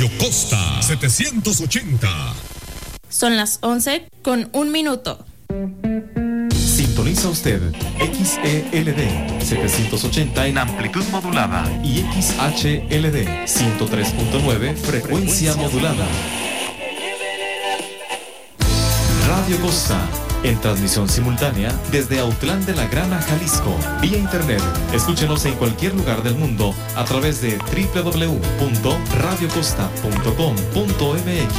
Costa 780. Son las 11:01. Sintoniza usted XELD 780 en amplitud modulada y XHLD 103.9 frecuencia modulada. Radio Costa, en transmisión simultánea desde Autlán de la Grana, Jalisco, vía internet. Escúchenos en cualquier lugar del mundo a través de www.radiocosta.com.mx.